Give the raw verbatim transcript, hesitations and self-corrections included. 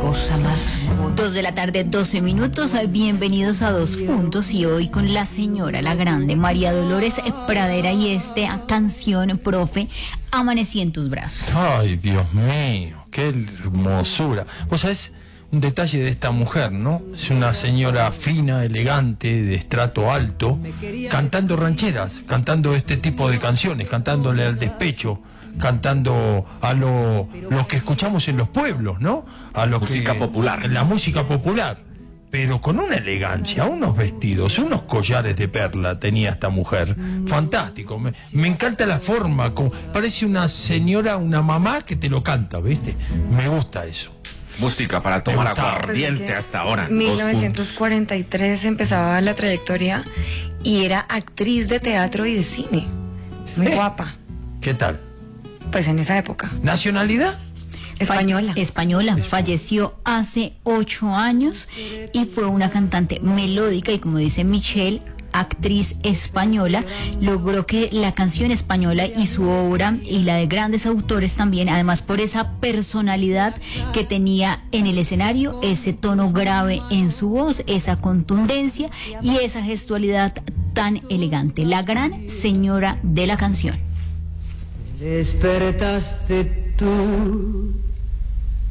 cosa más bonita. Dos de la tarde, doce minutos. Bienvenidos a Dos Puntos. Y hoy con la señora, la grande María Dolores Pradera y esta canción, profe, Amanecí en tus brazos. Ay, Dios mío, qué hermosura. Vos sabés un detalle de esta mujer, ¿no? Es una señora fina, elegante, de estrato alto, cantando rancheras, cantando este tipo de canciones, cantándole al despecho, cantando a lo, lo que escuchamos en los pueblos, ¿no? A lo música que, popular. La música popular, pero con una elegancia, unos vestidos, unos collares de perla tenía esta mujer. Fantástico, me, me encanta la forma, como, parece una señora, una mamá que te lo canta, ¿viste? Me gusta eso. Música para tomar aguardiente Pues hasta ahora. mil novecientos cuarenta y tres empezaba la trayectoria y era actriz de teatro y de cine. Muy Eh. guapa. ¿Qué tal? Pues en esa época. ¿Nacionalidad? Española. Española. Falleció hace ocho años y fue una cantante melódica y, como dice Michelle, actriz española. Logró que la canción española y su obra y la de grandes autores también, además por esa personalidad que tenía en el escenario, ese tono grave en su voz, esa contundencia y esa gestualidad tan elegante. La gran señora de la canción. Despertaste tú